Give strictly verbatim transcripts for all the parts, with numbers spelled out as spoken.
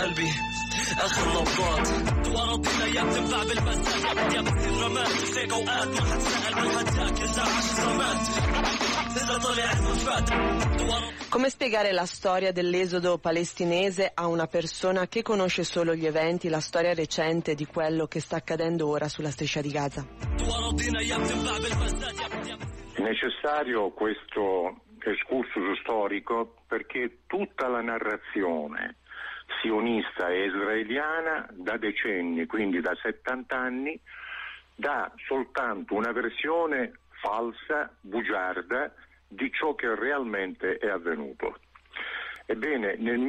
قلبي اخر نبضات وارضينا يا بتنباع بالمساء يا بتصير رماد فيك اوقات ما حد سأل من هداك اذا عاش رماد اذا طلع وفات. Come spiegare la storia dell'esodo palestinese a una persona che conosce solo gli eventi, la storia recente di quello che sta accadendo ora sulla striscia di Gaza? È necessario questo excursus storico perché tutta la narrazione sionista e israeliana da decenni, quindi da settanta anni, dà soltanto una versione falsa, bugiarda, di ciò che realmente è avvenuto. Ebbene, nel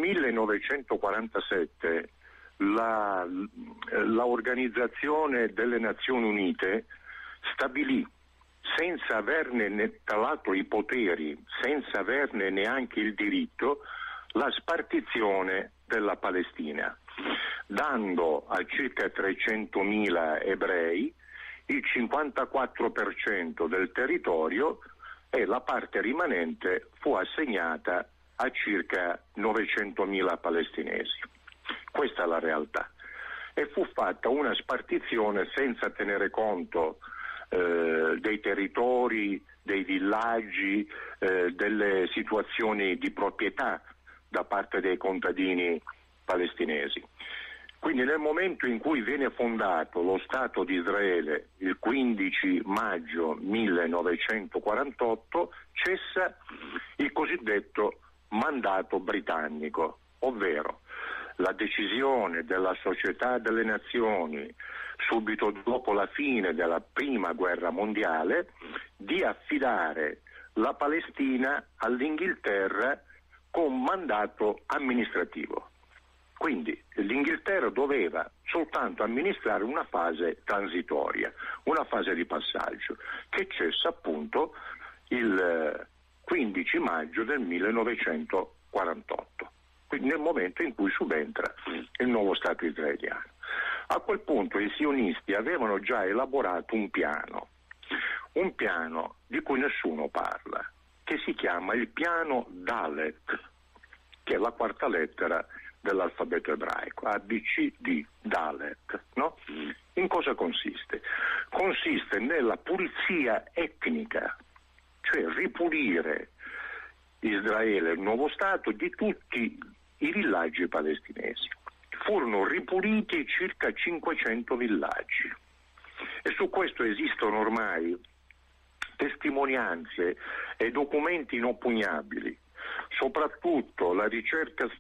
millenovecentoquarantasette la, la Organizzazione delle Nazioni Unite stabilì, senza averne tra l'altro i poteri, senza averne neanche il diritto, la spartizione della Palestina, dando a circa trecentomila ebrei il cinquantaquattro per cento del territorio e la parte rimanente fu assegnata a circa novecentomila palestinesi. Questa è la realtà. E fu fatta una spartizione senza tenere conto eh, dei territori, dei villaggi, eh, delle situazioni di proprietà da parte dei contadini palestinesi. Quindi nel momento in cui viene fondato lo Stato di Israele il quindici maggio millenovecentoquarantotto cessa il cosiddetto mandato britannico, ovvero la decisione della Società delle Nazioni subito dopo la fine della Prima Guerra Mondiale di affidare la Palestina all'Inghilterra con mandato amministrativo. Quindi l'Inghilterra doveva soltanto amministrare una fase transitoria, una fase di passaggio, che cessa appunto il quindici maggio del millenovecentoquarantotto, quindi nel momento in cui subentra il nuovo Stato israeliano. A quel punto i sionisti avevano già elaborato un piano, un piano di cui nessuno parla, che si chiama il piano Dalet, che è la quarta lettera dell'alfabeto ebraico, A, B, C, D, Dalet, no? In cosa consiste? Consiste nella pulizia etnica, cioè ripulire Israele, il nuovo Stato, di tutti i villaggi palestinesi. Furono ripuliti circa cinquecento villaggi e su questo esistono ormai testimonianze e documenti inoppugnabili. Soprattutto la ricerca